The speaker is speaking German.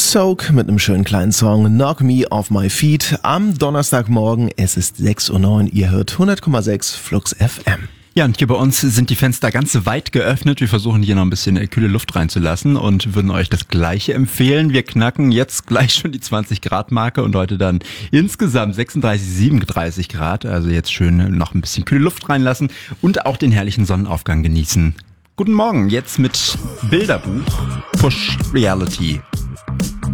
Soak mit einem schönen kleinen Song Knock Me Off My Feet am Donnerstagmorgen. Es ist 6:09 Uhr. Ihr hört 100,6 Flux FM. Ja, und hier bei uns sind die Fenster ganz weit geöffnet. Wir versuchen hier noch ein bisschen kühle Luft reinzulassen und würden euch das Gleiche empfehlen. Wir knacken jetzt gleich schon die 20-Grad-Marke und heute dann insgesamt 36, 37 Grad. Also jetzt schön noch ein bisschen kühle Luft reinlassen und auch den herrlichen Sonnenaufgang genießen. Guten Morgen, jetzt mit Bilderbuch Push Reality.